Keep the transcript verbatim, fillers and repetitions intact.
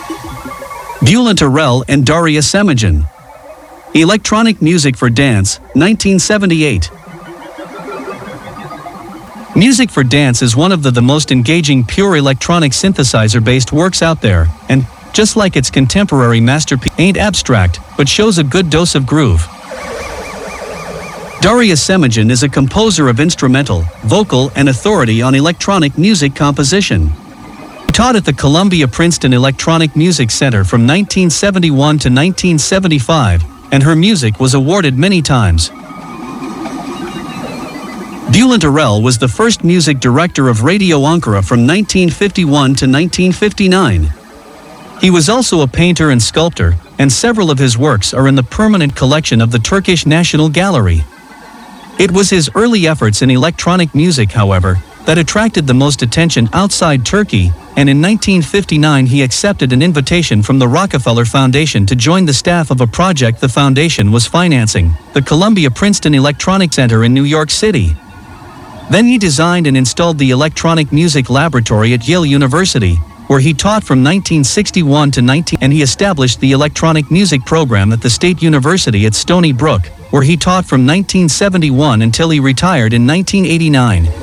Bülent Arel and Daria Semijan. Electronic Music for Dance, nineteen seventy-eight. Music for Dance is one of the, the most engaging pure electronic synthesizer-based works out there, and, just like its contemporary masterpiece, ain't abstract, but shows a good dose of groove. Daria Semijan is a composer of instrumental, vocal, and authority on electronic music composition. She taught at the Columbia Princeton Electronic Music Center from nineteen seventy-one to nineteen seventy-five, and her music was awarded many times. Bülent Arel was the first music director of Radio Ankara from nineteen fifty-one to nineteen fifty-nine. He was also a painter and sculptor, and several of his works are in the permanent collection of the Turkish National Gallery. It was his early efforts in electronic music, however, that attracted the most attention outside Turkey, and in nineteen fifty-nine he accepted an invitation from the Rockefeller Foundation to join the staff of a project the foundation was financing, the Columbia Princeton Electronic Center in New York City. Then he designed and installed the Electronic Music Laboratory at Yale University, where he taught from nineteen sixty-one to nineteen, and he established the Electronic Music Program at the State University at Stony Brook, where he taught from nineteen seventy-one until he retired in nineteen eighty-nine.